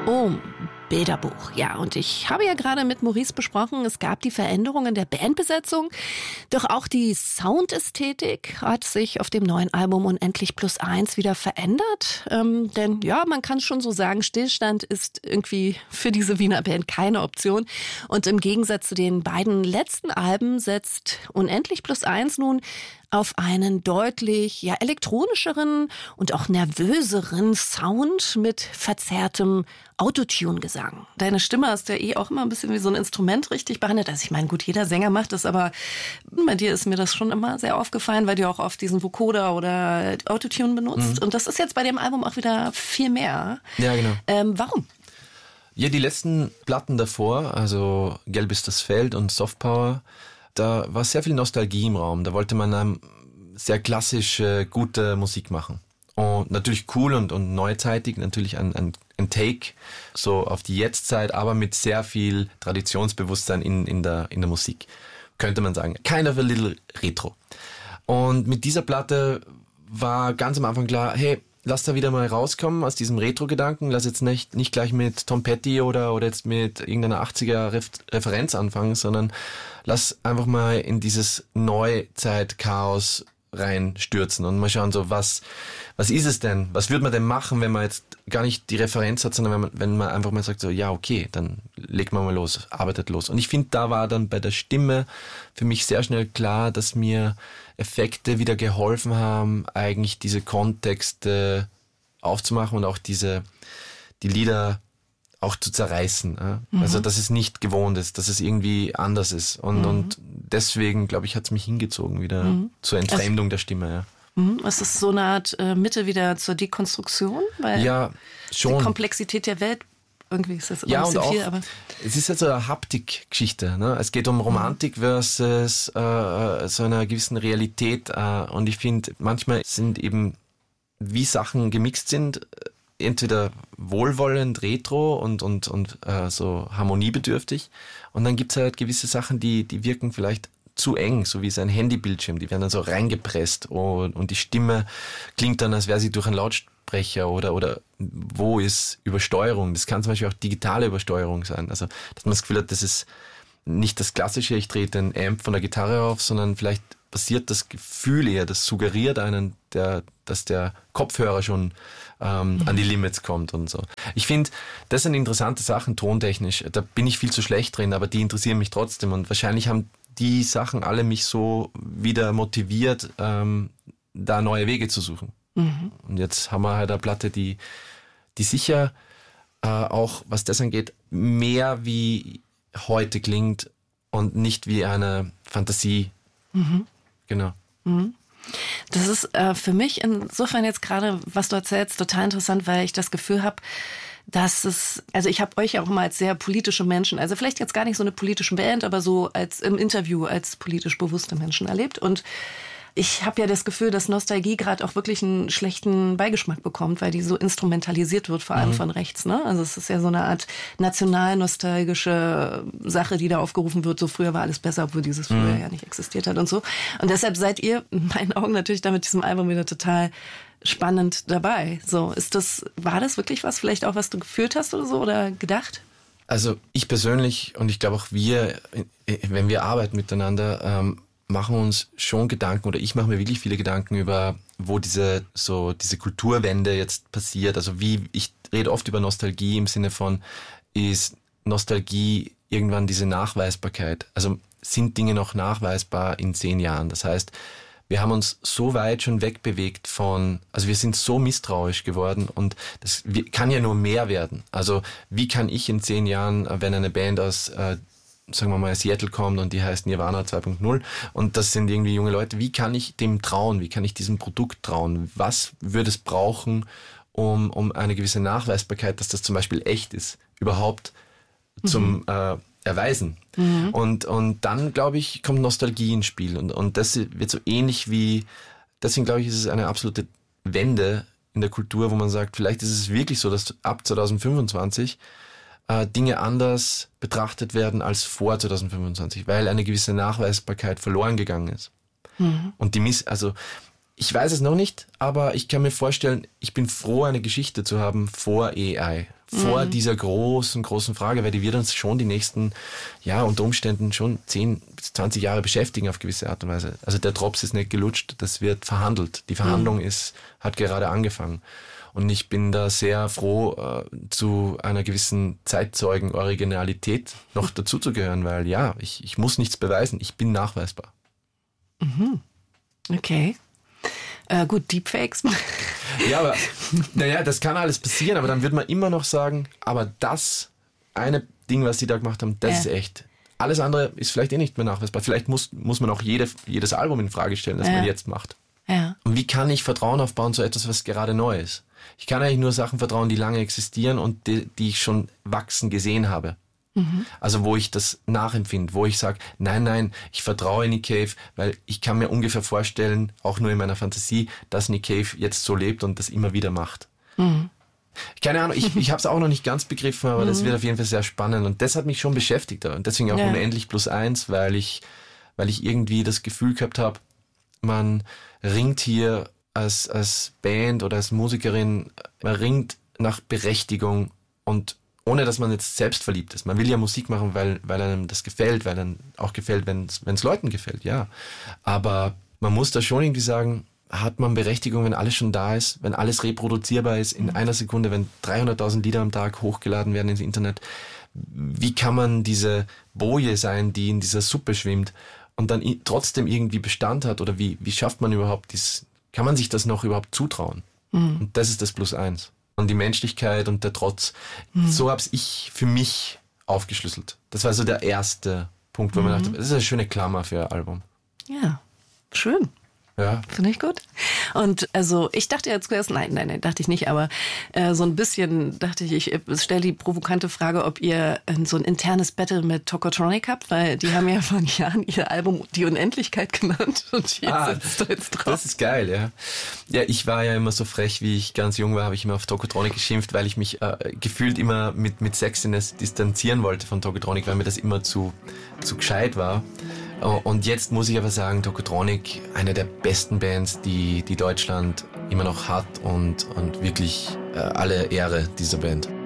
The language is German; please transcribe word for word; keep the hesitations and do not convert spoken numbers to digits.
Oh, Bilderbuch. Ja, und ich habe ja gerade mit Maurice besprochen, es gab die Veränderungen der Bandbesetzung, doch auch die Soundästhetik hat sich auf dem neuen Album Unendlich plus eins wieder verändert. Ähm, denn ja, man kann schon so sagen, Stillstand ist irgendwie für diese Wiener Band keine Option. Und im Gegensatz zu den beiden letzten Alben setzt Unendlich plus eins nun auf einen deutlich ja, elektronischeren und auch nervöseren Sound mit verzerrtem Autotune-Gesang. Deine Stimme hast du ja eh auch immer ein bisschen wie so ein Instrument richtig behandelt. Also ich meine, gut, jeder Sänger macht das, aber bei dir ist mir das schon immer sehr aufgefallen, weil du auch oft diesen Vocoder oder Autotune benutzt. Mhm. Und das ist jetzt bei dem Album auch wieder viel mehr. Ja, genau. Ähm, warum? Ja, die letzten Platten davor, also Gelb ist das Feld und Soft Power, da war sehr viel Nostalgie im Raum. Da wollte man ähm, sehr klassische, gute Musik machen. Und natürlich cool und, und neuzeitig, natürlich ein, ein, ein Take so auf die Jetztzeit, aber mit sehr viel Traditionsbewusstsein in, in, der, in der Musik, könnte man sagen. Kind of a little retro. Und mit dieser Platte war ganz am Anfang klar, hey, lass da wieder mal rauskommen aus diesem Retro-Gedanken, lass jetzt nicht, nicht gleich mit Tom Petty oder, oder jetzt mit irgendeiner achtziger-Referenz anfangen, sondern lass einfach mal in dieses Neuzeit-Chaos reinstürzen und mal schauen, so was, was ist es denn? Was würde man denn machen, wenn man jetzt gar nicht die Referenz hat, sondern wenn man, wenn man einfach mal sagt, so ja, okay, dann legt man mal los, arbeitet los. Und ich finde, da war dann bei der Stimme für mich sehr schnell klar, dass mir Effekte wieder geholfen haben, eigentlich diese Kontexte aufzumachen und auch diese, die Lieder auch zu zerreißen. Ja? Mhm. Also, dass es nicht gewohnt ist, dass es irgendwie anders ist. Und, mhm. und deswegen, glaube ich, hat es mich hingezogen wieder mhm. zur Entfremdung also, der Stimme. Ja. Mhm. Es ist so eine Art äh, Mitte wieder zur Dekonstruktion, weil ja, schon. Die Komplexität der Welt, irgendwie ist das immer ja, ein bisschen und auch, viel, aber es ist halt so eine Haptik-Geschichte. Ne? Es geht um Romantik versus äh, so einer gewissen Realität. Äh, und ich finde, manchmal sind eben, wie Sachen gemixt sind, entweder wohlwollend, retro und, und, und äh, so harmoniebedürftig. Und dann gibt's halt gewisse Sachen, die, die wirken vielleicht zu eng, so wie sein Handybildschirm. Die werden dann so reingepresst und, und die Stimme klingt dann, als wäre sie durch einen Lautsprecher oder, oder wo ist Übersteuerung. Das kann zum Beispiel auch digitale Übersteuerung sein. Also, dass man das Gefühl hat, das ist nicht das Klassische, ich drehe den Amp von der Gitarre auf, sondern vielleicht passiert das Gefühl eher, das suggeriert einen, der, dass der Kopfhörer schon ähm, mhm. an die Limits kommt und so. Ich finde, das sind interessante Sachen, tontechnisch. Da bin ich viel zu schlecht drin, aber die interessieren mich trotzdem. Und wahrscheinlich haben die Sachen alle mich so wieder motiviert, ähm, da neue Wege zu suchen. Mhm. Und jetzt haben wir halt eine Platte, die, die sicher äh, auch, was das angeht, mehr wie heute klingt und nicht wie eine Fantasie. Mhm. Genau. Mhm. Das ist äh, für mich insofern jetzt gerade, was du erzählst, total interessant, weil ich das Gefühl habe, dass es, also ich habe euch ja auch immer als sehr politische Menschen, also vielleicht jetzt gar nicht so eine politische Band, aber so als im Interview als politisch bewusste Menschen erlebt. Und ich habe ja das Gefühl, dass Nostalgie gerade auch wirklich einen schlechten Beigeschmack bekommt, weil die so instrumentalisiert wird, vor allem mhm. von rechts. Ne? Also es ist ja so eine Art national-nostalgische Sache, die da aufgerufen wird. So früher war alles besser, obwohl dieses früher mhm. ja nicht existiert hat und so. Und deshalb seid ihr in meinen Augen natürlich da mit diesem Album wieder total spannend dabei. So, ist das, war das wirklich was, vielleicht auch was du gefühlt hast oder so oder gedacht? Also ich persönlich und ich glaube auch wir, wenn wir arbeiten miteinander, ähm, machen uns schon Gedanken oder ich mache mir wirklich viele Gedanken über, wo diese so diese Kulturwende jetzt passiert. Also wie, ich rede oft über Nostalgie im Sinne von, ist Nostalgie irgendwann diese Nachweisbarkeit? Also sind Dinge noch nachweisbar in zehn Jahren? Das heißt, wir haben uns so weit schon wegbewegt von, also wir sind so misstrauisch geworden und das kann ja nur mehr werden. Also wie kann ich in zehn Jahren, wenn eine Band aus äh, sagen wir mal, Seattle kommt und die heißt Nirvana zwei Punkt null und das sind irgendwie junge Leute. Wie kann ich dem trauen? Wie kann ich diesem Produkt trauen? Was würde es brauchen, um, um eine gewisse Nachweisbarkeit, dass das zum Beispiel echt ist, überhaupt mhm. zum äh, Erweisen? Mhm. Und, und dann, glaube ich, kommt Nostalgie ins Spiel und, und das wird so ähnlich wie, deswegen glaube ich, ist es eine absolute Wende in der Kultur, wo man sagt, vielleicht ist es wirklich so, dass ab zwanzig fünfundzwanzig Dinge anders betrachtet werden als vor zwanzig fünfundzwanzig, weil eine gewisse Nachweisbarkeit verloren gegangen ist. Mhm. Und die Miss, also ich weiß es noch nicht, aber ich kann mir vorstellen, ich bin froh, eine Geschichte zu haben vor A I, vor Mhm. dieser großen, großen Frage, weil die wird uns schon die nächsten, ja, unter Umständen schon zehn bis zwanzig Jahre beschäftigen auf gewisse Art und Weise. Also der Drops ist nicht gelutscht, das wird verhandelt. Die Verhandlung Mhm. ist, hat gerade angefangen. Und ich bin da sehr froh, äh, zu einer gewissen Zeitzeugen-Originalität noch dazuzugehören, weil ja, ich, ich muss nichts beweisen, ich bin nachweisbar. Mhm. Okay. Äh, gut, Deepfakes. Ja, aber naja, das kann alles passieren, aber dann wird man immer noch sagen, aber das eine Ding, was die da gemacht haben, das Ja. ist echt. Alles andere ist vielleicht eh nicht mehr nachweisbar. Vielleicht muss, muss man auch jede, jedes Album in Frage stellen, das Ja. man jetzt macht. Ja. Und wie kann ich Vertrauen aufbauen zu etwas, was gerade neu ist? Ich kann eigentlich nur Sachen vertrauen, die lange existieren und die, die ich schon wachsen gesehen habe. Mhm. Also wo ich das nachempfinde, wo ich sage, nein, nein, ich vertraue Nick Cave, weil ich kann mir ungefähr vorstellen, auch nur in meiner Fantasie, dass Nick Cave jetzt so lebt und das immer wieder macht. Mhm. Keine Ahnung, ich, ich habe es auch noch nicht ganz begriffen, aber das wird auf jeden Fall sehr spannend und das hat mich schon beschäftigt und deswegen auch Ja. unendlich plus eins, weil ich, weil ich irgendwie das Gefühl gehabt habe, man ringt hier als, als Band oder als Musikerin, man ringt nach Berechtigung und ohne, dass man jetzt selbst verliebt ist. Man will ja Musik machen, weil, weil einem das gefällt, weil einem auch gefällt, wenn es Leuten gefällt, ja. Aber man muss da schon irgendwie sagen, hat man Berechtigung, wenn alles schon da ist, wenn alles reproduzierbar ist in einer Sekunde, wenn dreihunderttausend Lieder am Tag hochgeladen werden ins Internet. Wie kann man diese Boje sein, die in dieser Suppe schwimmt und dann i- trotzdem irgendwie Bestand hat? Oder wie, wie schafft man überhaupt dies? Kann man sich das noch überhaupt zutrauen? Und das ist das Plus eins. Und die Menschlichkeit und der Trotz. So habe ich für mich aufgeschlüsselt. Das war so der erste Punkt, wo man dachte, das ist eine schöne Klammer für ein Album. Ja, schön. Ja. Finde ich gut. Und also ich dachte ja zuerst, nein, nein, nein, dachte ich nicht, aber äh, so ein bisschen dachte ich, ich stelle die provokante Frage, ob ihr äh, so ein internes Battle mit Tokotronic habt, weil die haben ja vor Jahren ihr Album Die Unendlichkeit genannt und jetzt Ah, sitzt da jetzt drauf. Das ist geil, ja. Ja, ich war ja immer so frech, wie ich ganz jung war, habe ich immer auf Tokotronic geschimpft, weil ich mich äh, gefühlt immer mit, mit Sexiness distanzieren wollte von Tokotronic, weil mir das immer zu, zu gescheit war. Und jetzt muss ich aber sagen, Tokotronic, eine der besten Bands, die, die Deutschland immer noch hat und, und wirklich äh, alle Ehre dieser Band.